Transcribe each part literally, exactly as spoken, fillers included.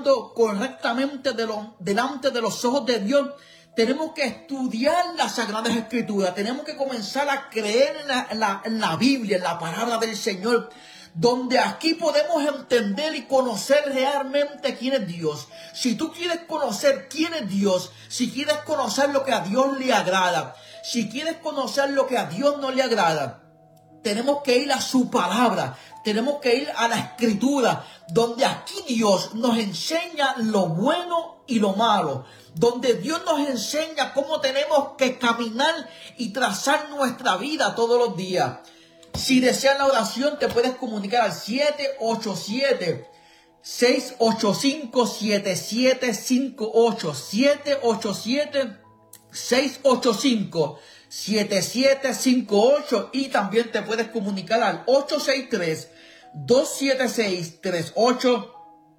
caminando correctamente de lo, delante de los ojos de Dios, tenemos que estudiar las Sagradas Escrituras. Tenemos que comenzar a creer en la, en la, en la Biblia, en la palabra del Señor, donde aquí podemos entender y conocer realmente quién es Dios. Si tú quieres conocer quién es Dios, si quieres conocer lo que a Dios le agrada, si quieres conocer lo que a Dios no le agrada, tenemos que ir a su palabra, tenemos que ir a la Escritura, donde aquí Dios nos enseña lo bueno y lo malo, donde Dios nos enseña cómo tenemos que caminar y trazar nuestra vida todos los días. Si deseas la oración, te puedes comunicar al siete ocho siete, seis ocho cinco, siete siete cinco ocho, siete ocho siete, seis ocho cinco, siete siete cinco ocho, y también te puedes comunicar al ocho seis tres, dos siete seis, tres ocho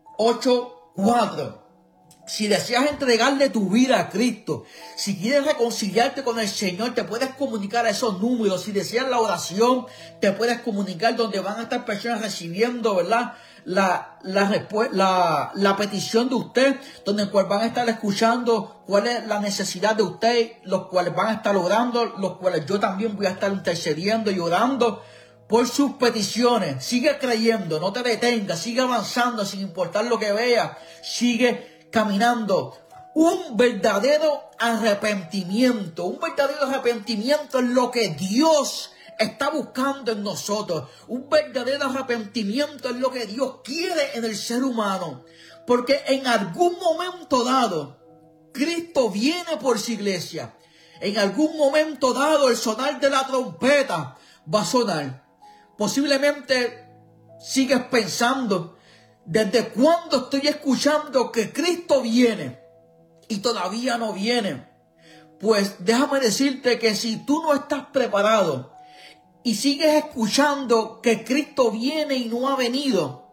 ocho cuatro. Si deseas entregarle tu vida a Cristo, si quieres reconciliarte con el Señor, te puedes comunicar a esos números. Si deseas la oración, te puedes comunicar, donde van a estar personas recibiendo, ¿verdad?, la, la, la, la petición de usted, donde cual van a estar escuchando cuál es la necesidad de usted, los cuales van a estar orando, los cuales yo también voy a estar intercediendo y orando por sus peticiones. Sigue creyendo, no te detengas, sigue avanzando sin importar lo que veas, sigue caminando. Un verdadero arrepentimiento, un verdadero arrepentimiento es lo que Dios está buscando en nosotros. Un verdadero arrepentimiento es lo que Dios quiere en el ser humano, porque en algún momento dado Cristo viene por su iglesia. En algún momento dado el sonar de la trompeta va a sonar. Posiblemente sigues pensando: ¿desde cuándo estoy escuchando que Cristo viene y todavía no viene? Pues déjame decirte que si tú no estás preparado y sigues escuchando que Cristo viene y no ha venido,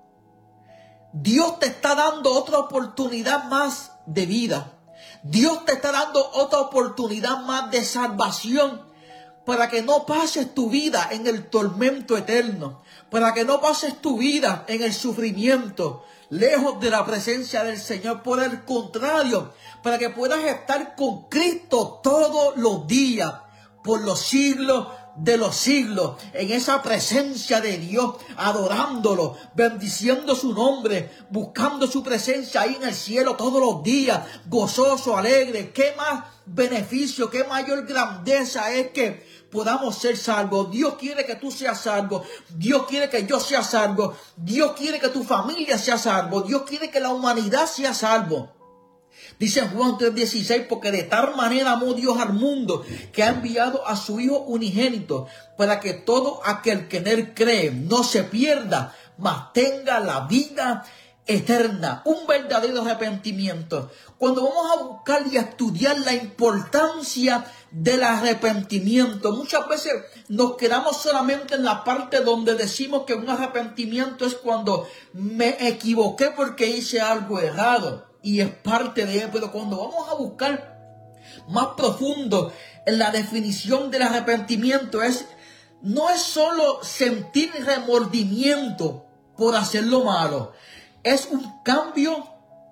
Dios te está dando otra oportunidad más de vida. Dios te está dando otra oportunidad más de salvación, para que no pases tu vida en el tormento eterno, para que no pases tu vida en el sufrimiento, lejos de la presencia del Señor. Por el contrario, para que puedas estar con Cristo todos los días, por los siglos de los siglos, en esa presencia de Dios, adorándolo, bendiciendo su nombre, buscando su presencia ahí en el cielo todos los días, gozoso, alegre. ¿Qué más beneficio, qué mayor grandeza es que podamos ser salvos? Dios quiere que tú seas salvo. Dios quiere que yo sea salvo. Dios quiere que tu familia sea salvo. Dios quiere que la humanidad sea salvo. Dice en Juan tres dieciséis, porque de tal manera amó Dios al mundo, que ha enviado a su Hijo unigénito, para que todo aquel que en él cree no se pierda, mas tenga la vida eterna. Un verdadero arrepentimiento. Cuando vamos a buscar y a estudiar la importancia del arrepentimiento, muchas veces nos quedamos solamente en la parte donde decimos que un arrepentimiento es cuando me equivoqué porque hice algo errado, y es parte de él. Pero cuando vamos a buscar más profundo en la definición del arrepentimiento, es no es solo sentir remordimiento por hacer lo malo, es un cambio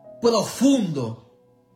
profundo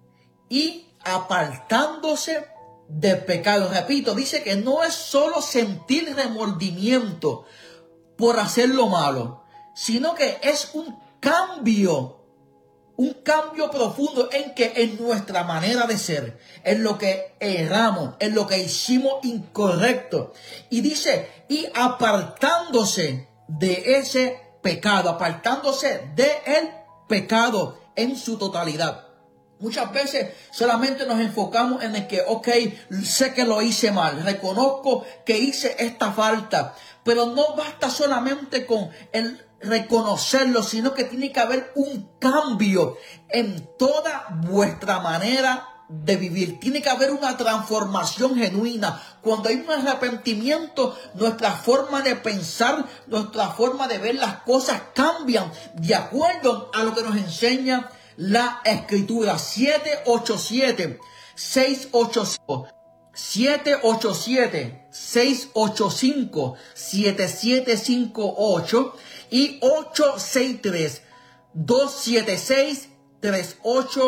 y apartándose del pecado. Repito, dice que no es solo sentir remordimiento por hacer lo malo, sino que es un cambio, un cambio profundo en que en nuestra manera de ser, en lo que erramos, en lo que hicimos incorrecto. Y dice, y apartándose de ese pecado, apartándose del pecado en su totalidad. Muchas veces solamente nos enfocamos en el que, ok, sé que lo hice mal, reconozco que hice esta falta, pero no basta solamente con el reconocerlo, sino que tiene que haber un cambio en toda vuestra manera de vivir. Tiene que haber una transformación genuina. Cuando hay un arrepentimiento, nuestra forma de pensar, nuestra forma de ver las cosas cambian de acuerdo a lo que nos enseña la Escritura. siete ocho siete, seis ocho cinco, siete ocho siete, seis ocho cinco, siete siete cinco ocho y ocho seis tres, dos siete seis, tres ocho